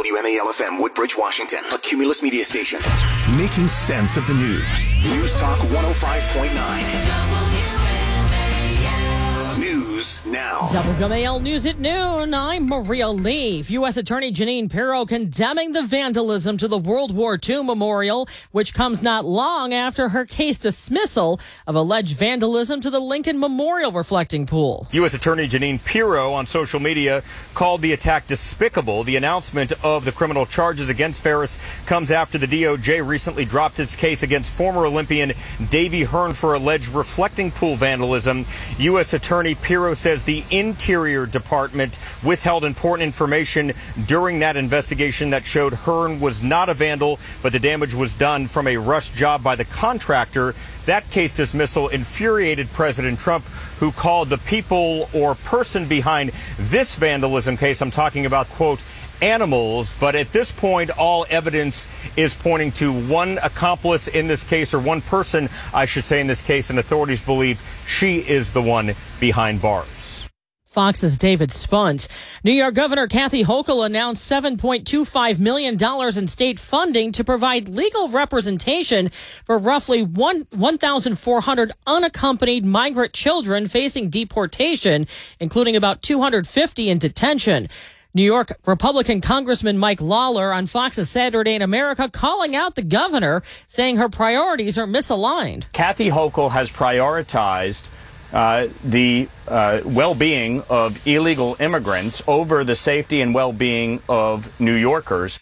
WMAL-FM, Woodbridge, Washington, a Cumulus media station. Making sense of the news. News Talk 105.9. News now. WMAL News at noon. I'm Maria Leaf. U.S. Attorney Jeanine Pirro condemning the vandalism to the World War II memorial, which comes not long after her case dismissal of alleged vandalism to the Lincoln Memorial reflecting pool. U.S. Attorney Jeanine Pirro on social media called the attack despicable. The announcement of the criminal charges against Ferris comes after the DOJ recently dropped its case against former Olympian Davy Hearn for alleged reflecting pool vandalism. U.S. Attorney Pirro says the Interior Department withheld important information during that investigation that showed Hearn was not a vandal, but the damage was done from a rush job by the contractor. That case dismissal infuriated President Trump, who called the people or person behind this vandalism case, I'm talking about, quote, animals. But at this point, all evidence is pointing to one accomplice in this case, or one person, I should say, in this case, and authorities believe she is the one behind bars. Fox's David Spunt. New York Governor Kathy Hochul announced $7.25 million in state funding to provide legal representation for roughly 1,400 unaccompanied migrant children facing deportation, including about 250 in detention. New York Republican Congressman Mike Lawler on Fox's Saturday in America calling out the governor, saying her priorities are misaligned. Kathy Hochul has prioritized the well-being of illegal immigrants over the safety and well-being of New Yorkers.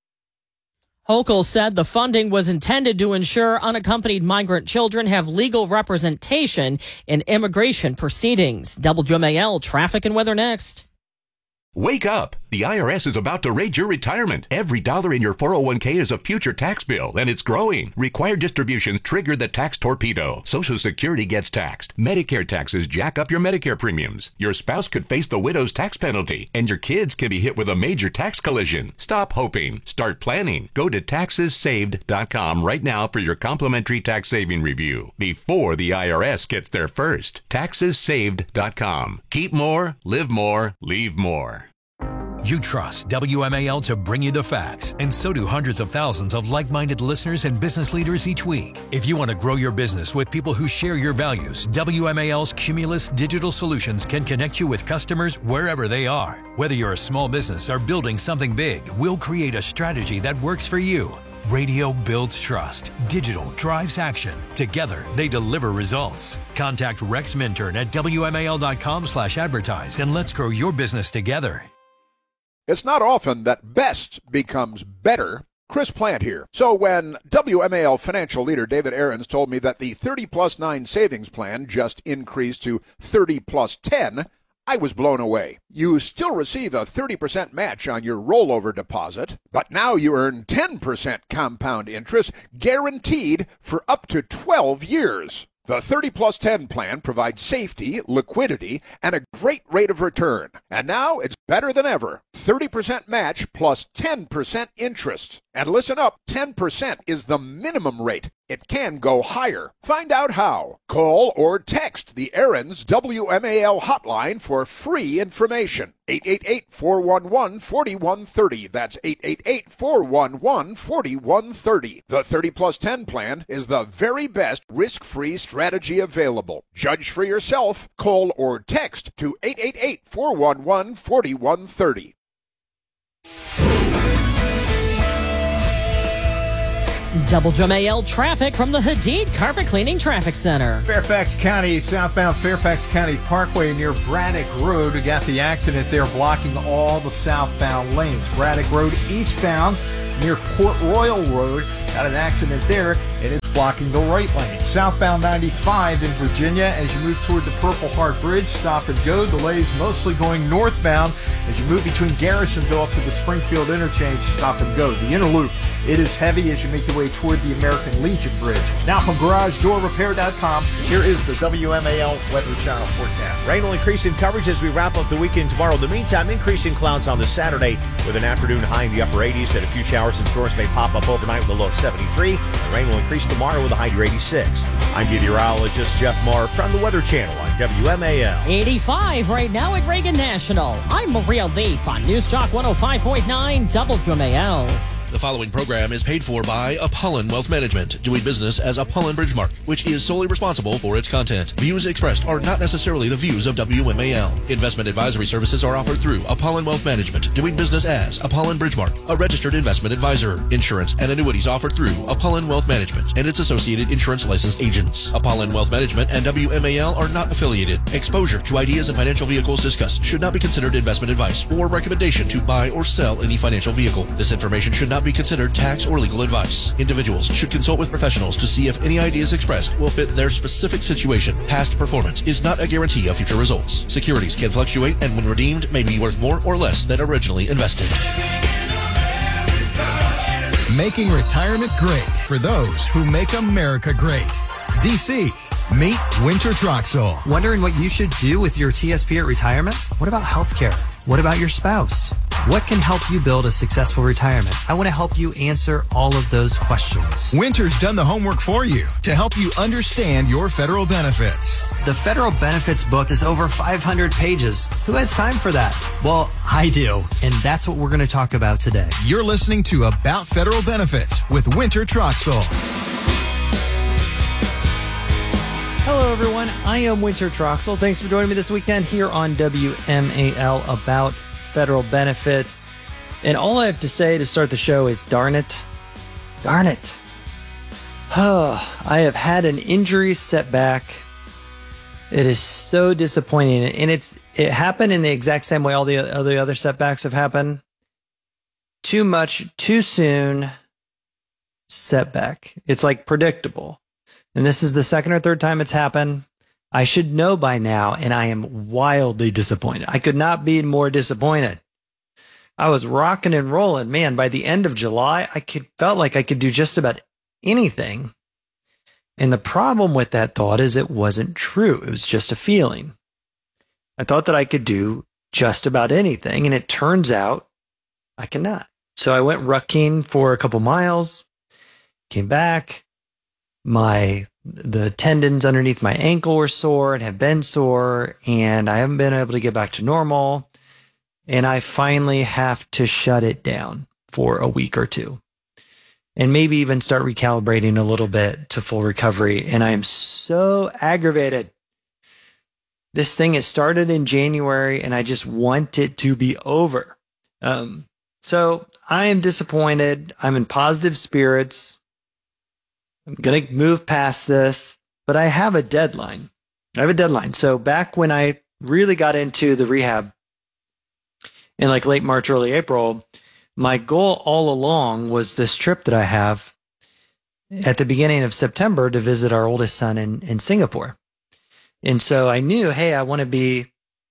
Hochul said the funding was intended to ensure unaccompanied migrant children have legal representation in immigration proceedings. WMAL traffic and weather next. Wake up! The IRS is about to raid your retirement. Every dollar in your 401k is a future tax bill, and it's growing. Required distributions trigger the tax torpedo. Social Security gets taxed. Medicare taxes jack up your Medicare premiums. Your spouse could face the widow's tax penalty, and your kids can be hit with a major tax collision. Stop hoping. Start planning. Go to taxessaved.com right now for your complimentary tax saving review before the IRS gets there first. Taxessaved.com. Keep more, live more, leave more. You trust WMAL to bring you the facts, and so do hundreds of thousands of like-minded listeners and business leaders each week. If you want to grow your business with people who share your values, WMAL's Cumulus Digital Solutions can connect you with customers wherever they are. Whether you're a small business or building something big, we'll create a strategy that works for you. Radio builds trust. Digital drives action. Together, they deliver results. Contact Rex Minturn at WMAL.com/advertise and let's grow your business together. It's not often that best becomes better. Chris Plant here. So when WMAL financial leader David Aarons told me that the 30+9 savings plan just increased to 30+10, I was blown away. You still receive a 30% match on your rollover deposit, but now you earn 10% compound interest guaranteed for up to 12 years. The 30+10 plan provides safety, liquidity, and a great rate of return. And now it's better than ever. 30% match plus 10% interest. And listen up, 10% is the minimum rate. It can go higher. Find out how. Call or text the Aarons WMAL hotline for free information. 888-411-4130. That's 888-411-4130. The 30+10 plan is the very best risk-free strategy available. Judge for yourself. Call or text to 888-411-4130. WMAL traffic from the Hadid Carpet Cleaning Traffic Center. Fairfax County, southbound Fairfax County Parkway near Braddock Road. We got the accident there blocking all the southbound lanes. Braddock Road eastbound near Port Royal Road. Got an accident there, and it's blocking the right lane. Southbound 95 in Virginia as you move toward the Purple Heart Bridge. Stop and go. Delays mostly going northbound as you move between Garrisonville up to the Springfield interchange. Stop and go. The inner loop, it is heavy as you make your way toward the American Legion Bridge. Now from GarageDoorRepair.com, here is the WMAL Weather Channel forecast. Rain will increase in coverage as we wrap up the weekend tomorrow. In the meantime, increasing clouds on the Saturday with an afternoon high in the upper 80s, and a few showers and storms may pop up overnight with a low of 73. The rain will increase tomorrow tomorrow with a high near 86. I'm meteorologist Jeff Marr from the Weather Channel on WMAL. 85 right now at Reagan National. I'm Maria Leaf on News Talk 105.9 WMAL. The following program is paid for by Apollon Wealth Management, doing business as Apollon Bridgemark, which is solely responsible for its content. Views expressed are not necessarily the views of WMAL. Investment advisory services are offered through Apollon Wealth Management, doing business as Apollon Bridgemark, a registered investment advisor. Insurance and annuities offered through Apollon Wealth Management and its associated insurance licensed agents. Apollon Wealth Management and WMAL are not affiliated. Exposure to ideas and financial vehicles discussed should not be considered investment advice or recommendation to buy or sell any financial vehicle. This information should not be considered tax or legal advice. Individuals should consult with professionals to see if any ideas expressed will fit their specific situation. Past performance is not a guarantee of future results. Securities can fluctuate and when redeemed may be worth more or less than originally invested. Making retirement great for those who make America great. DC, meet Winter Troxel. Wondering what you should do with your TSP at retirement? What about healthcare? What about your spouse? What can help you build a successful retirement? I want to help you answer all of those questions. Winter's done the homework for you to help you understand your federal benefits. The federal benefits book is over 500 pages. Who has time for that? Well, I do, and that's what we're going to talk about today. You're listening to About Federal Benefits with Winter Troxel. Hello, everyone. I am Winter Troxel. Thanks for joining me this weekend here on WMAL About Federal Benefits. And all I have to say to start the show is darn it. Darn it. I have had an injury setback. It is so disappointing. And it happened in the exact same way all the other setbacks have happened. Too much, too soon setback. It's like predictable. And this is the second or third time it's happened. I should know by now, and I am wildly disappointed. I could not be more disappointed. I was rocking and rolling. Man, by the end of July, felt like I could do just about anything. And the problem with that thought is it wasn't true. It was just a feeling. I thought that I could do just about anything, and it turns out I cannot. So I went rucking for a couple miles, came back. The tendons underneath my ankle were sore and have been sore, and I haven't been able to get back to normal. And I finally have to shut it down for a week or two and maybe even start recalibrating a little bit to full recovery. And I am so aggravated. This thing has started in January and I just want it to be over. So I am disappointed. I'm in positive spirits. I'm going to move past this, but I have a deadline. So back when I really got into the rehab in like late March, early April, my goal all along was this trip that I have at the beginning of September to visit our oldest son in Singapore. And so I knew, hey, I want to be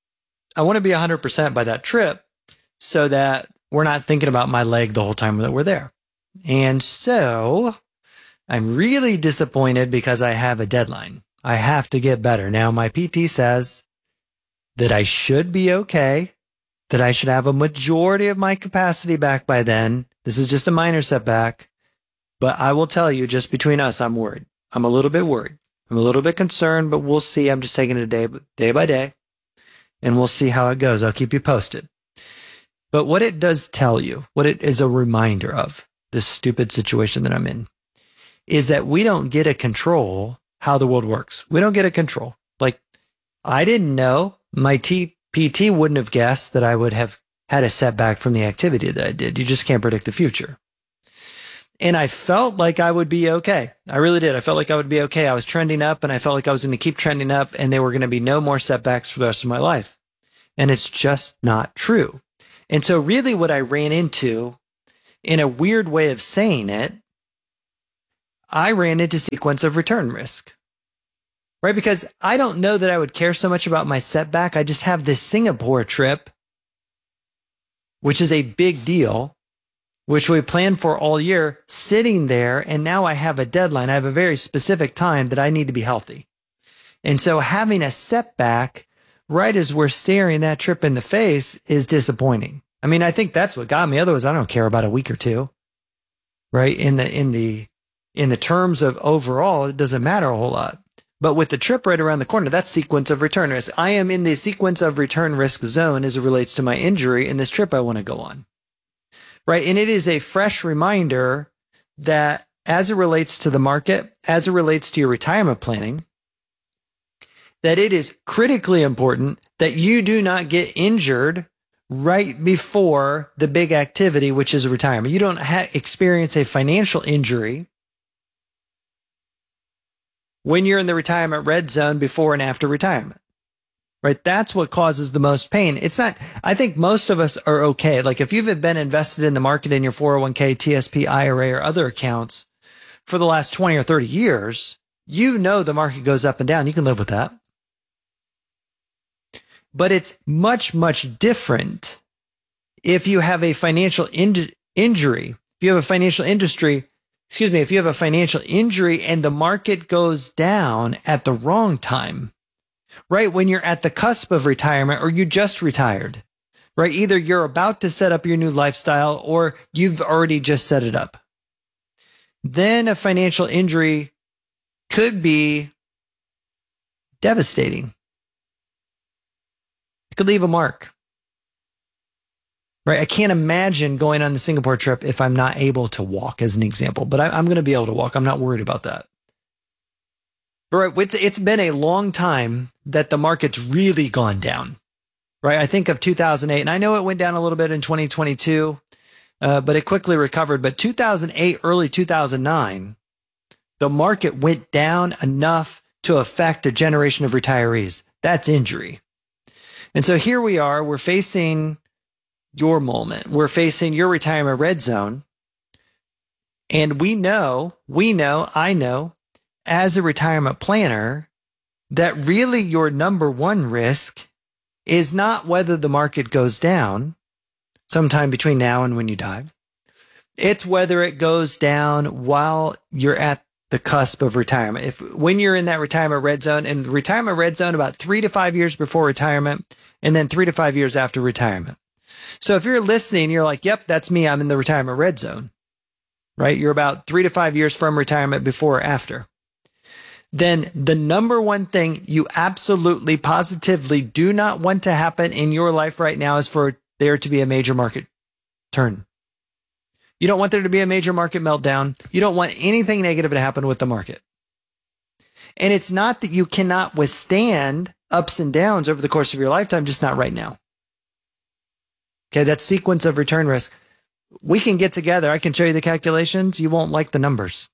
100% by that trip so that we're not thinking about my leg the whole time that we're there. And so I'm really disappointed because I have a deadline. I have to get better. Now, my PT says that I should be okay, that I should have a majority of my capacity back by then. This is just a minor setback. But I will tell you, just between us, I'm worried. I'm a little bit worried. I'm a little bit concerned, but we'll see. I'm just taking it day by day, and we'll see how it goes. I'll keep you posted. But what it does tell you, what it is a reminder of, this stupid situation that I'm in, is that we don't get to control how the world works. We don't get to control. Like, I didn't know, my PT wouldn't have guessed that I would have had a setback from the activity that I did. You just can't predict the future. And I felt like I would be okay. I really did. I felt like I would be okay. I was trending up and I felt like I was going to keep trending up and there were going to be no more setbacks for the rest of my life. And it's just not true. And so really what I ran into, in a weird way of saying it, I ran into sequence of return risk, right? Because I don't know that I would care so much about my setback. I just have this Singapore trip, which is a big deal, which we planned for all year, sitting there. And now I have a deadline. I have a very specific time that I need to be healthy. And so having a setback right as we're staring that trip in the face is disappointing. I mean, I think that's what got me. Otherwise, I don't care about a week or two, right? In the in the terms of overall, it doesn't matter a whole lot. But with the trip right around the corner, that's sequence of return risk. I am in the sequence of return risk zone as it relates to my injury in this trip I want to go on. Right. And it is a fresh reminder that as it relates to the market, as it relates to your retirement planning, that it is critically important that you do not get injured right before the big activity, which is retirement. You don't experience a financial injury when you're in the retirement red zone before and after retirement, right? That's what causes the most pain. It's not, I think most of us are okay. Like if you've been invested in the market in your 401k, TSP, IRA, or other accounts for the last 20 or 30 years, you know the market goes up and down. You can live with that. But it's much, much different if you have a financial injury, if you have a financial industry, if you have a financial injury and the market goes down at the wrong time, right? When you're at the cusp of retirement or you just retired, right? Either you're about to set up your new lifestyle or you've already just set it up. Then a financial injury could be devastating. It could leave a mark. Right? I can't imagine going on the Singapore trip if I'm not able to walk, as an example, but I'm going to be able to walk. I'm not worried about that. But right, it's been a long time that the market's really gone down, right? I think of 2008, and I know it went down a little bit in 2022, but it quickly recovered. But 2008, early 2009, the market went down enough to affect a generation of retirees. That's injury. And so here we are, we're facing your moment. We're facing your retirement red zone. And I know as a retirement planner that really your number one risk is not whether the market goes down sometime between now and when you die. It's whether it goes down while you're at the cusp of retirement. When you're in that retirement red zone, and the retirement red zone about 3 to 5 years before retirement, and then 3 to 5 years after retirement. So if you're listening, you're like, yep, that's me. I'm in the retirement red zone, right? You're about 3 to 5 years from retirement before or after. Then the number one thing you absolutely, positively do not want to happen in your life right now is for there to be a major market turn. You don't want there to be a major market meltdown. You don't want anything negative to happen with the market. And it's not that you cannot withstand ups and downs over the course of your lifetime, just not right now. Okay, that sequence of return risk. We can get together. I can show you the calculations. You won't like the numbers.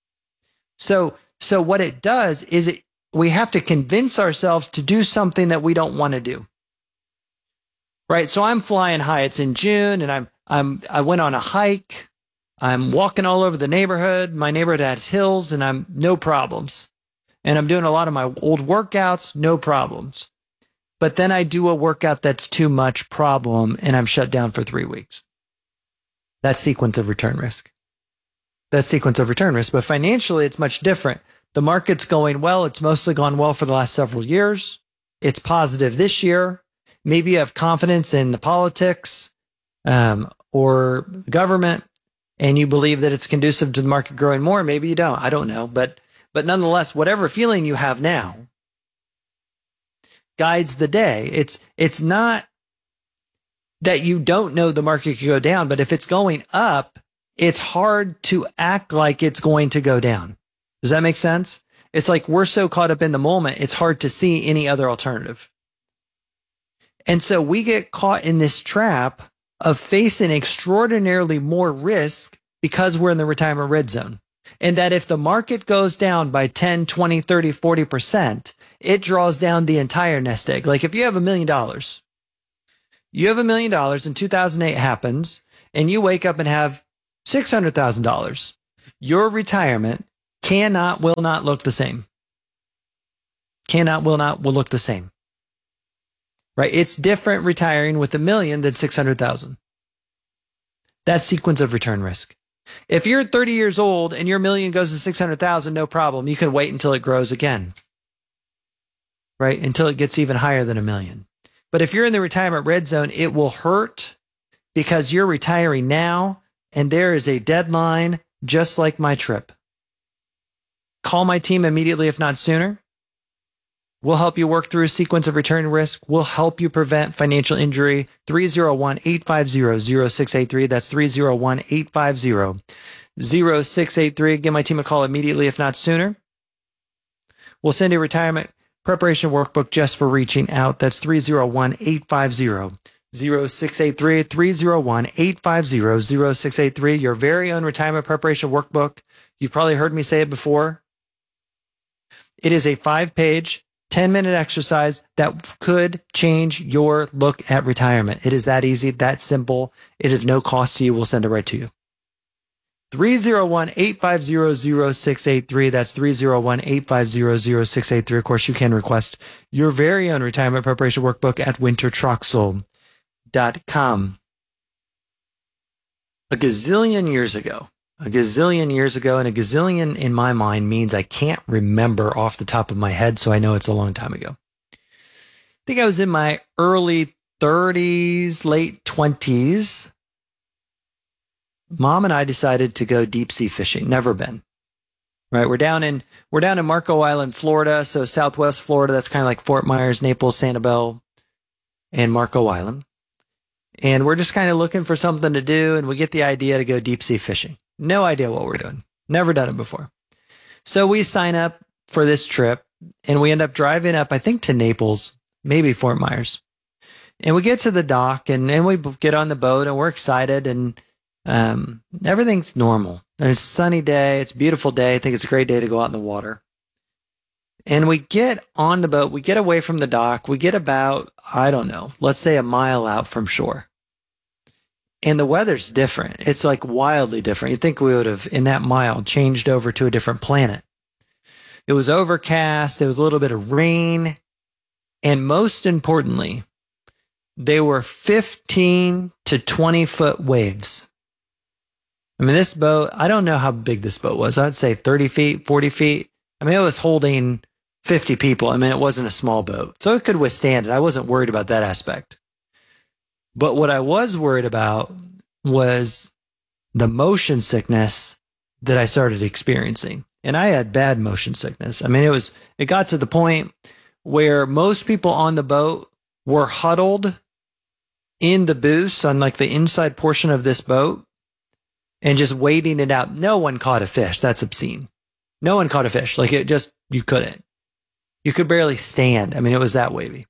So what it does is we have to convince ourselves to do something that we don't want to do. Right? So I'm flying high. It's in June and I went on a hike. I'm walking all over the neighborhood. My neighborhood has hills and I'm no problems. And I'm doing a lot of my old workouts, no problems. But then I do a workout that's too much problem and I'm shut down for 3 weeks. That's sequence of return risk. That's sequence of return risk. But financially, it's much different. The market's going well. It's mostly gone well for the last several years. It's positive this year. Maybe you have confidence in the politics or the government and you believe that it's conducive to the market growing more. Maybe you don't. I don't know. But nonetheless, whatever feeling you have now guides the day. It's not that you don't know the market could go down, but if it's going up, it's hard to act like it's going to go down. Does that make sense? It's like we're so caught up in the moment, it's hard to see any other alternative. And so we get caught in this trap of facing extraordinarily more risk because we're in the retirement red zone. And that if the market goes down by 10, 20, 30, 40%, it draws down the entire nest egg. Like if you have $1 million, you have $1 million and 2008 happens and you wake up and have $600,000. Your retirement will not look the same. Will look the same. Right? It's different retiring with $1 million than 600,000. That's sequence of return risk. If you're 30 years old and your $1 million goes to 600,000, no problem. You can wait until it grows again. Right? Until it gets even higher than $1 million. But if you're in the retirement red zone, it will hurt because you're retiring now and there is a deadline just like my trip. call my team immediately, if not sooner. We'll help you work through a sequence of return risk. We'll help you prevent financial injury. 301-850-0683. That's 301-850-0683. Give my team a call immediately, if not sooner. We'll send you a retirement preparation workbook just for reaching out. That's 301-850-0683. 301-850-0683. Your very own retirement preparation workbook. You've probably heard me say it before. It is a 5-page, 10-minute exercise that could change your look at retirement. It is that easy, that simple. It is no cost to you. We'll send it right to you. 301-850-0683. That's 301-850-0683. Of course, you can request your very own retirement preparation workbook at wintertroxel.com. A gazillion years ago, and a gazillion in my mind means I can't remember off the top of my head, so I know it's a long time ago. I think I was in my early 30s, late 20s. Mom and I decided to go deep sea fishing. Never been. Right? We're down in Marco Island, Florida, so Southwest Florida. That's kind of like Fort Myers, Naples, Sanibel, and Marco Island. And we're just kind of looking for something to do, and we get the idea to go deep sea fishing. No idea what we're doing. Never done it before. So we sign up for this trip, and we end up driving up, I think, to Naples, maybe Fort Myers. And we get to the dock, and we get on the boat, and we're excited, and everything's normal. And it's a sunny day. It's a beautiful day. I think it's a great day to go out in the water. And we get on the boat. We get away from the dock. We get about, I don't know, let's say a mile out from shore. And the weather's different. It's like wildly different. You'd think we would have, in that mile, changed over to a different planet. It was overcast. There was a little bit of rain. And most importantly, they were 15 to 20 foot waves. I mean, this boat, I don't know how big this boat was. I'd say 30 feet, 40 feet. I mean, it was holding 50 people. I mean, it wasn't a small boat. So it could withstand it. I wasn't worried about that aspect. But what I was worried about was the motion sickness that I started experiencing. And I had bad motion sickness. I mean, it got to the point where most people on the boat were huddled in the booths on like the inside portion of this boat and just waiting it out. No one caught a fish. That's obscene. No one caught a fish. Like you couldn't. You could barely stand. I mean, it was that wavy.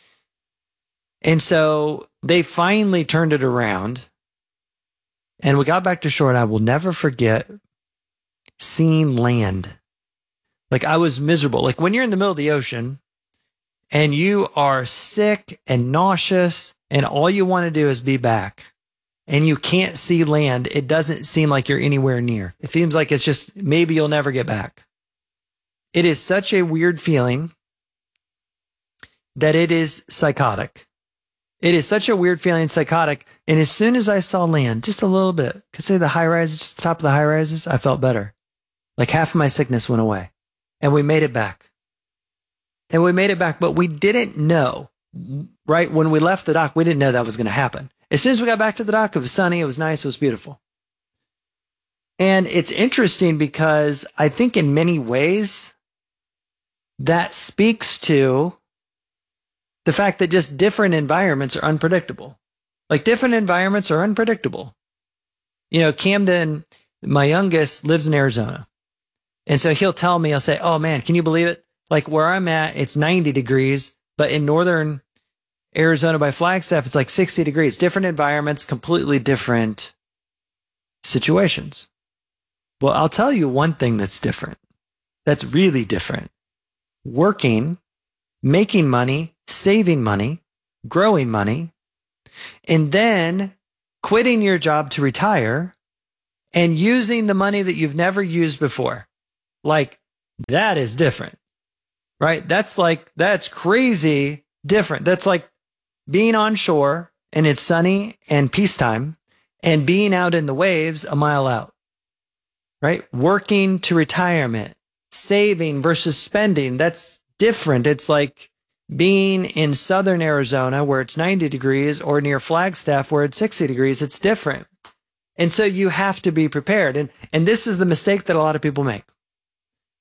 And so they finally turned it around, and we got back to shore, and I will never forget seeing land. Like, I was miserable. Like, when you're in the middle of the ocean and you are sick and nauseous and all you want to do is be back and you can't see land, it doesn't seem like you're anywhere near. It seems like it's just maybe you'll never get back. It is such a weird feeling that it is psychotic. It is such a weird feeling, psychotic. And as soon as I saw land, just a little bit, could say the high rises, just the top of the high rises, I felt better. Like half of my sickness went away. And we made it back. But we didn't know, right? When we left the dock, we didn't know that was going to happen. As soon as we got back to the dock, it was sunny, it was nice, it was beautiful. And it's interesting because I think in many ways that speaks to the fact that just different environments are unpredictable. Like, different environments are unpredictable. You know, Camden, my youngest, lives in Arizona. And so he'll tell me, I'll say, oh man, can you believe it? Like, where I'm at, it's 90 degrees, but in northern Arizona by Flagstaff, it's like 60 degrees. Different environments, completely different situations. Well, I'll tell you one thing that's different. That's really different. Working, making money, saving money, growing money, and then quitting your job to retire and using the money that you've never used before. Like, that is different, right? That's crazy different. That's like being on shore and it's sunny and peacetime and being out in the waves a mile out, right? Working to retirement, saving versus spending. That's different. It's like being in southern Arizona where it's 90 degrees or near Flagstaff where it's 60 degrees. It's different. And so you have to be prepared. And this is the mistake that a lot of people make.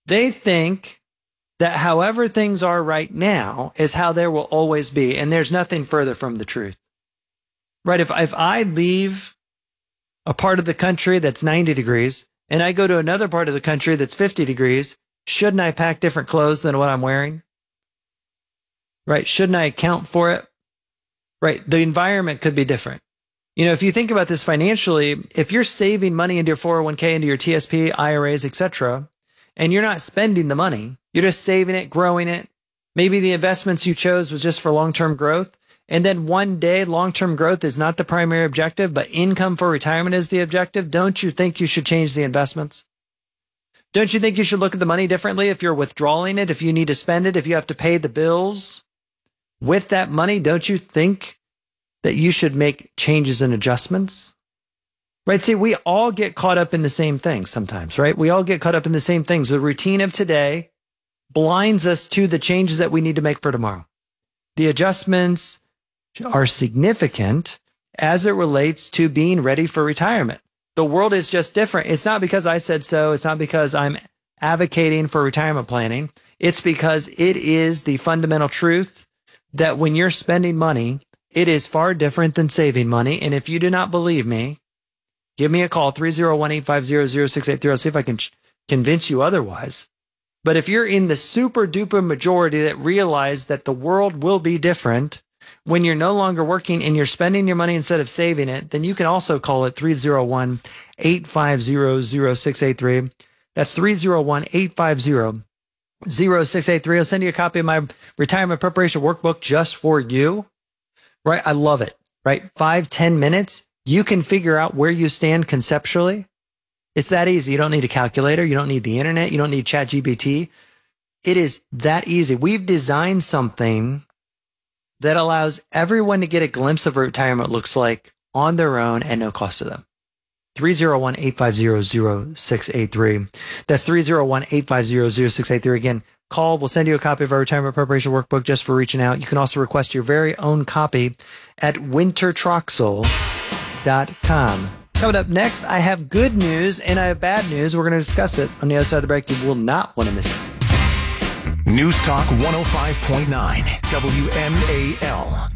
They think that however things are right now is how there will always be. And there's nothing further from the truth. Right? If I leave a part of the country that's 90 degrees and I go to another part of the country that's 50 degrees, shouldn't I pack different clothes than what I'm wearing? Right? Shouldn't I account for it? Right? The environment could be different. You know, if you think about this financially, if you're saving money into your 401k, into your TSP, IRAs, etc., and you're not spending the money, you're just saving it, growing it. Maybe the investments you chose was just for long-term growth. And then one day, long-term growth is not the primary objective, but income for retirement is the objective. Don't you think you should change the investments? Don't you think you should look at the money differently if you're withdrawing it, if you need to spend it, if you have to pay the bills with that money? Don't you think that you should make changes and adjustments? Right? See, we all get caught up in the same things sometimes, right? We all get caught up in the same things. The routine of today blinds us to the changes that we need to make for tomorrow. The adjustments are significant as it relates to being ready for retirement. The world is just different. It's not because I said so. It's not because I'm advocating for retirement planning. It's because it is the fundamental truth that when you're spending money, it is far different than saving money. And if you do not believe me, give me a call, 301-850-0683. I'll see if I can convince you otherwise. But if you're in the super duper majority that realize that the world will be different when you're no longer working and you're spending your money instead of saving it, then you can also call it 301-850-0683. That's 301-850-0683. I'll send you a copy of my retirement preparation workbook just for you. Right? I love it. Right? 5-10 minutes. You can figure out where you stand conceptually. It's that easy. You don't need a calculator. You don't need the internet. You don't need ChatGPT. It is that easy. We've designed something that allows everyone to get a glimpse of what retirement looks like on their own at no cost to them. 301-850-0683. That's 301-850-0683. Again, call. We'll send you a copy of our retirement preparation workbook just for reaching out. You can also request your very own copy at wintertroxel.com. Coming up next, I have good news and I have bad news. We're going to discuss it on the other side of the break. You will not want to miss it. News Talk 105.9 WMAL.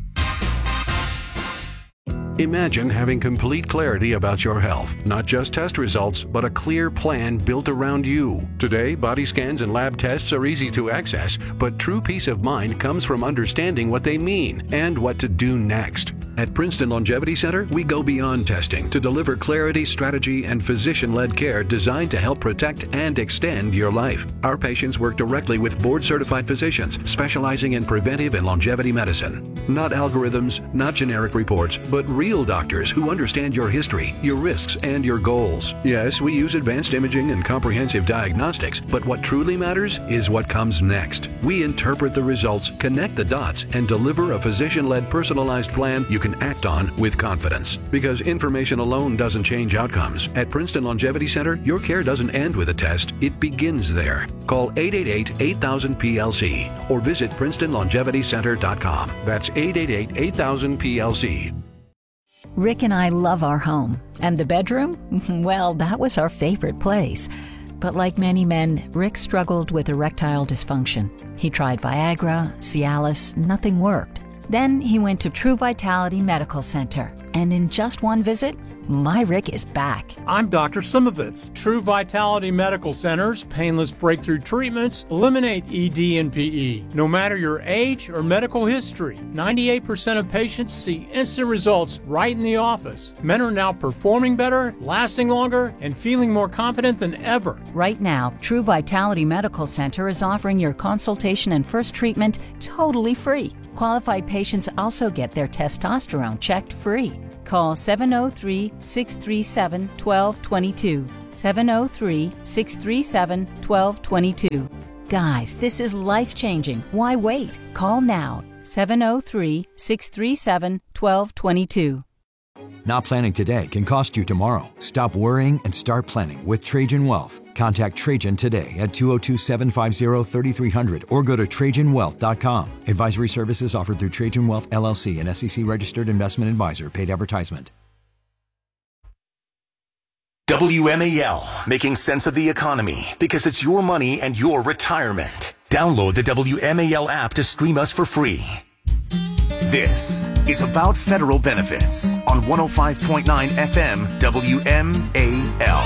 Imagine having complete clarity about your health, not just test results, but a clear plan built around you. Today, body scans and lab tests are easy to access, but true peace of mind comes from understanding what they mean and what to do next. At Princeton Longevity Center, we go beyond testing to deliver clarity, strategy, and physician-led care designed to help protect and extend your life. Our patients work directly with board-certified physicians specializing in preventive and longevity medicine. Not algorithms, not generic reports, but real doctors who understand your history, your risks, and your goals. Yes, we use advanced imaging and comprehensive diagnostics, but what truly matters is what comes next. We interpret the results, connect the dots, and deliver a physician-led personalized plan you can act on with confidence. Because information alone doesn't change outcomes. At Princeton Longevity Center, your care doesn't end with a test. It begins there. Call 888-8000-PLC or visit PrincetonLongevityCenter.com. That's 888-8000-PLC. Rick and I love our home. And the bedroom? Well, that was our favorite place. But like many men, Rick struggled with erectile dysfunction. He tried Viagra, Cialis, nothing worked. Then he went to True Vitality Medical Center, and in just one visit, my Rick is back. I'm Dr. Simovitz. True Vitality Medical Center's painless breakthrough treatments eliminate ED and PE. No matter your age or medical history, 98% of patients see instant results right in the office. Men are now performing better, lasting longer, and feeling more confident than ever. Right now, True Vitality Medical Center is offering your consultation and first treatment totally free. Qualified patients also get their testosterone checked free. Call 703-637-1222. 703-637-1222. Guys, this is life-changing. Why wait? Call now. 703-637-1222. Not planning today can cost you tomorrow. Stop worrying and start planning with Trajan Wealth. Contact Trajan today at 202-750-3300 or go to TrajanWealth.com. Advisory services offered through Trajan Wealth, LLC, an SEC-registered investment advisor. Paid advertisement. WMAL, making sense of the economy because it's your money and your retirement. Download the WMAL app to stream us for free. This is About Federal Benefits on 105.9 FM WMAL.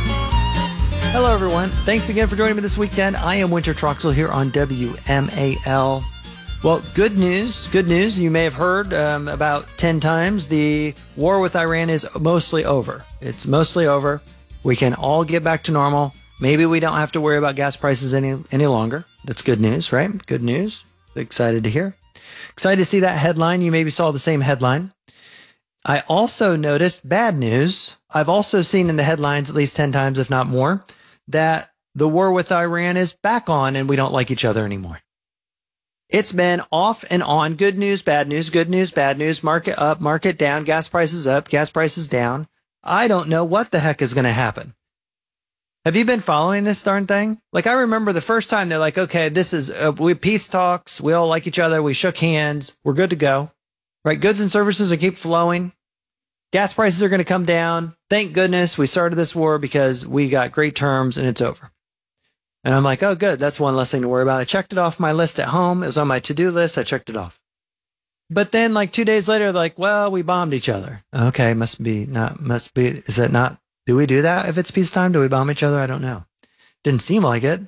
Hello, everyone. Thanks again for joining me this weekend. I am Winter Troxel here on WMAL. Well, good news. Good news. You may have heard about 10 times the war with Iran is mostly over. It's mostly over. We can all get back to normal. Maybe we don't have to worry about gas prices any longer. That's good news, right? Good news. Excited to hear. Excited to see that headline. You maybe saw the same headline. I also noticed bad news. I've also seen in the headlines at least 10 times, if not more, that the war with Iran is back on and we don't like each other anymore. It's been off and on. Good news, bad news, good news, bad news, market up, market down, gas prices up, gas prices down. I don't know what the heck is going to happen. Have you been following this darn thing? Like, I remember the first time they're like, okay, this is we peace talks. We all like each other. We shook hands. We're good to go. Right? Goods and services are keep flowing. Gas prices are going to come down. Thank goodness we started this war because we got great terms and it's over. And I'm like, oh, good. That's one less thing to worry about. I checked it off my list at home. It was on my to-do list. I checked it off. But then like 2 days later, like, well, we bombed each other. Okay. Is it not? Do we do that if it's peacetime? Do we bomb each other? I don't know. Didn't seem like it.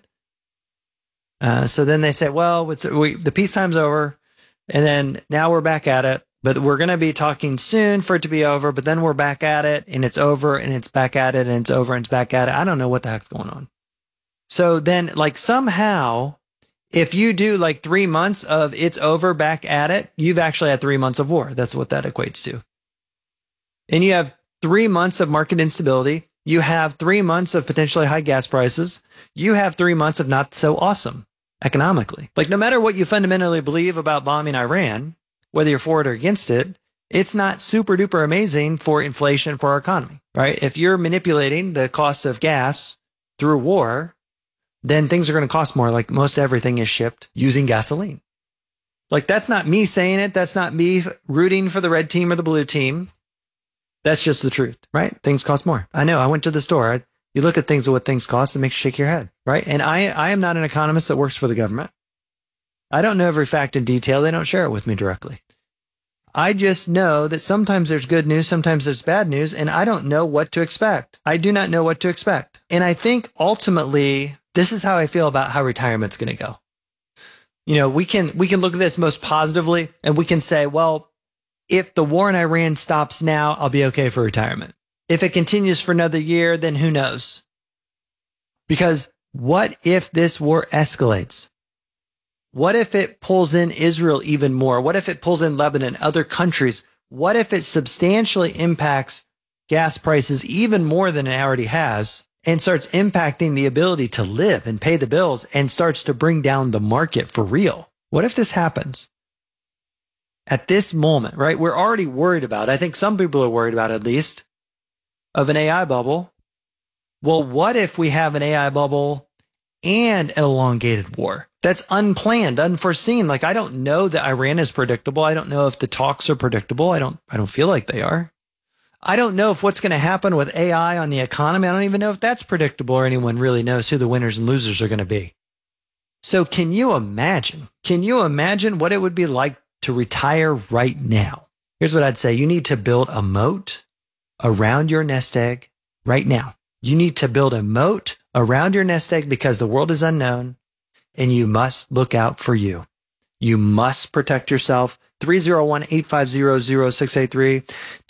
So then they say, well, the peacetime's over. And then now we're back at it. But we're going to be talking soon for it to be over. But then we're back at it and it's over and it's back at it and it's over and it's back at it. I don't know what the heck's going on. So then, like, somehow, if you do like 3 months of it's over, back at it, you've actually had 3 months of war. That's what that equates to. And you have 3 months of market instability. You have 3 months of potentially high gas prices. You have 3 months of not so awesome economically. Like, no matter what you fundamentally believe about bombing Iran, whether you're for it or against it, it's not super duper amazing for inflation for our economy, right? If you're manipulating the cost of gas through war, then things are going to cost more. Like, most everything is shipped using gasoline. Like, that's not me saying it. That's not me rooting for the red team or the blue team. That's just the truth, right? Things cost more. I know. I went to the store. You look at things and what things cost, it makes you shake your head, right? And I am not an economist that works for the government. I don't know every fact in detail. They don't share it with me directly. I just know that sometimes there's good news, sometimes there's bad news, and I don't know what to expect. I do not know what to expect. And I think ultimately, this is how I feel about how retirement's going to go. You know, we can look at this most positively and we can say, well, if the war in Iran stops now, I'll be okay for retirement. If it continues for another year, then who knows? Because what if this war escalates? What if it pulls in Israel even more? What if it pulls in Lebanon, other countries? What if it substantially impacts gas prices even more than it already has and starts impacting the ability to live and pay the bills and starts to bring down the market for real? What if this happens? At this moment, right? We're already worried about, I think some people are worried about at least, of an AI bubble. Well, what if we have an AI bubble and an elongated war? That's unplanned, unforeseen. Like, I don't know that Iran is predictable. I don't know if the talks are predictable. I don't feel like they are. I don't know if what's going to happen with AI on the economy. I don't even know if that's predictable or anyone really knows who the winners and losers are going to be. So can you imagine what it would be like to retire right now? Here's what I'd say. You need to build a moat around your nest egg right now. You need to build a moat around your nest egg because the world is unknown and you must look out for you. You must protect yourself. 301-850-0683.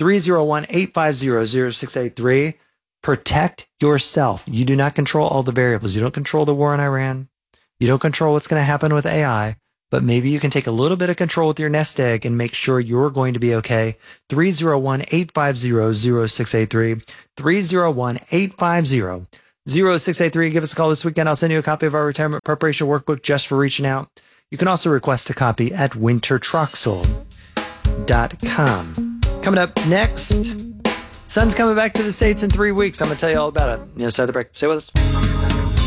301-850-0683. Protect yourself. You do not control all the variables. You don't control the war in Iran. You don't control what's going to happen with AI. But maybe you can take a little bit of control with your nest egg and make sure you're going to be okay. 301-850-0683. 301-850-0683. Give us a call this weekend. I'll send you a copy of our retirement preparation workbook just for reaching out. You can also request a copy at wintertroxel.com. Coming up next, sun's coming back to the States in 3 weeks. I'm going to tell you all about it. Start the break. Stay with us.